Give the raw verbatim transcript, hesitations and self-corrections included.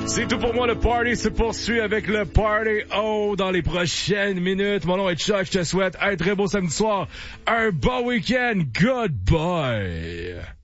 C'est tout pour moi, le party se poursuit avec le Party O dans les prochaines minutes. Mon nom est Chuck, je te souhaite un très beau samedi soir, un bon week-end, goodbye!